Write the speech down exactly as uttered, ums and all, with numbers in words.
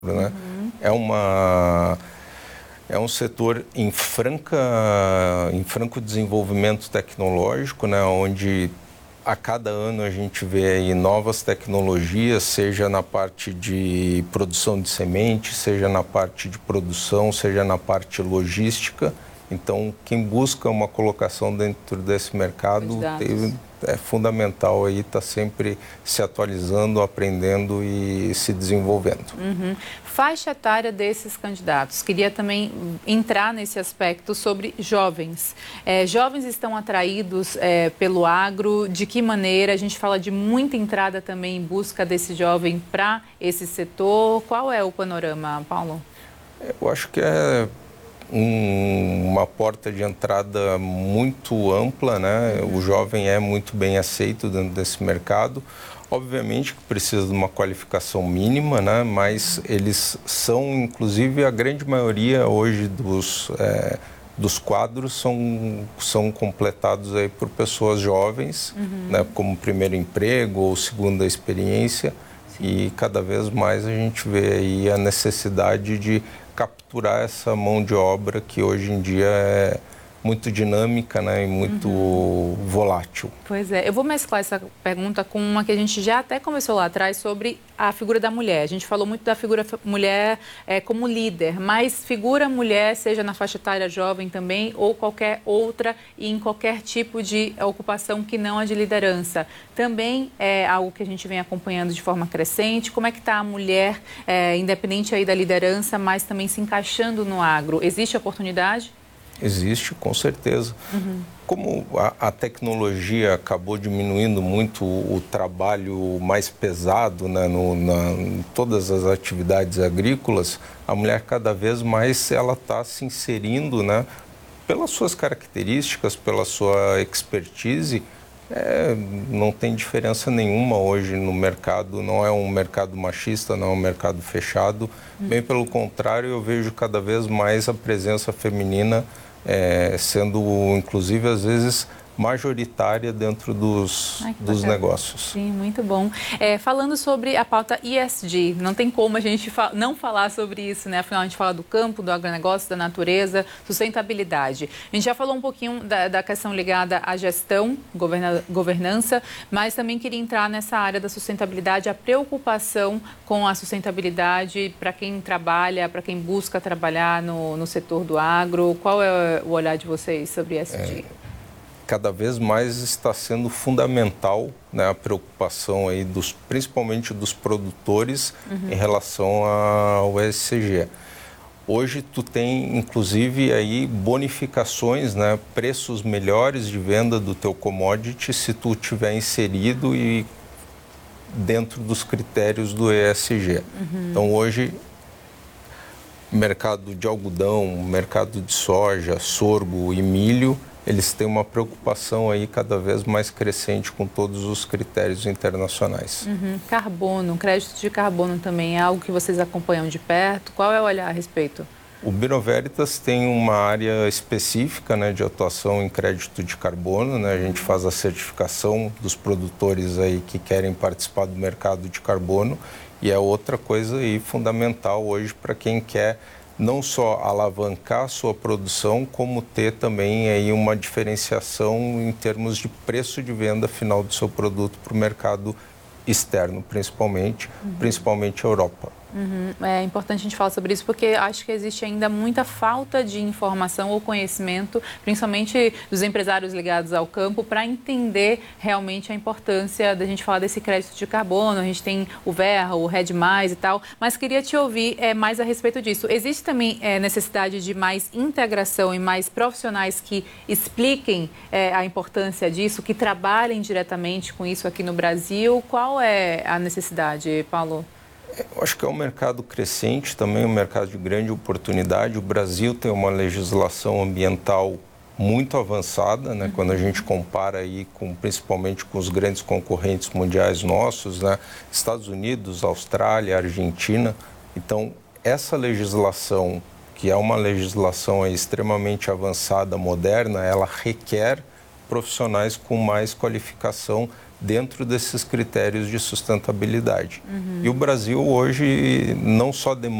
né? Uhum. É uma... É um setor em, franca, em franco desenvolvimento tecnológico, né, onde a cada ano a gente vê aí novas tecnologias, seja na parte de produção de semente, seja na parte de produção, seja na parte logística. Então, quem busca uma colocação dentro desse mercado tem, é fundamental aí estar sempre se atualizando, aprendendo e se desenvolvendo. Uhum. Faixa etária desses candidatos. Queria também entrar nesse aspecto sobre jovens. É, jovens estão atraídos é, pelo agro? De que maneira? A gente fala de muita entrada também em busca desse jovem para esse setor. Qual é o panorama, Paulo? Eu acho que é um, uma porta de entrada muito ampla, né? Uhum. O jovem é muito bem aceito dentro desse mercado. Obviamente que precisa de uma qualificação mínima, né? Mas eles são, inclusive, a grande maioria hoje dos, é, dos quadros são, são completados aí por pessoas jovens, uhum. né? Como primeiro emprego ou segunda experiência. Sim. E cada vez mais a gente vê aí a necessidade de capturar essa mão de obra que hoje em dia é muito dinâmica, né, e muito uhum. volátil. Pois é, eu vou mesclar essa pergunta com uma que a gente já até começou lá atrás sobre a figura da mulher. A gente falou muito da figura mulher é, como líder, mas figura mulher, seja na faixa etária jovem também, ou qualquer outra e em qualquer tipo de ocupação que não a de liderança. Também é algo que a gente vem acompanhando de forma crescente. Como é que está a mulher, é, independente aí da liderança, mas também se encaixando no agro? Existe oportunidade? Existe, com certeza. Uhum. Como a, a tecnologia acabou diminuindo muito o, o trabalho mais pesado, né, no, na, em todas as atividades agrícolas, a mulher cada vez mais ela está se inserindo, né, pelas suas características, pela sua expertise. É, não tem diferença nenhuma hoje no mercado, não é um mercado machista, não é um mercado fechado. Uhum. Bem pelo contrário, eu vejo cada vez mais a presença feminina É, sendo, inclusive, às vezes, majoritária dentro dos, Ai, dos negócios. Sim, muito bom. É, falando sobre a pauta E S G, não tem como a gente fa não falar sobre isso, né? Afinal, a gente fala do campo, do agronegócio, da natureza, sustentabilidade. A gente já falou um pouquinho da, da questão ligada à gestão, governa governança, mas também queria entrar nessa área da sustentabilidade, a preocupação com a sustentabilidade para quem trabalha, para quem busca trabalhar no, no setor do agro. Qual é o olhar de vocês sobre E S G? É... Cada vez mais está sendo fundamental, né, a preocupação aí dos, principalmente dos produtores, uhum. em relação ao E S G. Hoje tu tem, inclusive, aí bonificações, né, preços melhores de venda do teu commodity se tu tiver inserido e dentro dos critérios do E S G. Uhum. Então hoje, mercado de algodão, mercado de soja, sorgo e milho, eles têm uma preocupação aí cada vez mais crescente com todos os critérios internacionais. Uhum. Carbono, crédito de carbono também é algo que vocês acompanham de perto? Qual é o olhar a respeito? O Bureau Veritas tem uma área específica, né, de atuação em crédito de carbono, né? A gente faz a certificação dos produtores aí que querem participar do mercado de carbono e é outra coisa aí fundamental hoje para quem quer não só alavancar a sua produção, como ter também aí uma diferenciação em termos de preço de venda final do seu produto para o mercado externo, principalmente, uhum. principalmente a Europa. Uhum. É importante a gente falar sobre isso porque acho que existe ainda muita falta de informação ou conhecimento, principalmente dos empresários ligados ao campo, para entender realmente a importância da gente falar desse crédito de carbono. A gente tem o Verra, o Red Mais e tal, mas queria te ouvir é, mais a respeito disso. Existe também é, necessidade de mais integração e mais profissionais que expliquem é, a importância disso, que trabalhem diretamente com isso aqui no Brasil? Qual é a necessidade, Paulo? Eu acho que é um mercado crescente, também um mercado de grande oportunidade. O Brasil tem uma legislação ambiental muito avançada, né? Uhum. Quando a gente compara aí com, principalmente com os grandes concorrentes mundiais nossos, né? Estados Unidos, Austrália, Argentina. Então, essa legislação, que é uma legislação aí extremamente avançada, moderna, ela requer profissionais com mais qualificação dentro desses critérios de sustentabilidade. Uhum. E o Brasil hoje não só demanda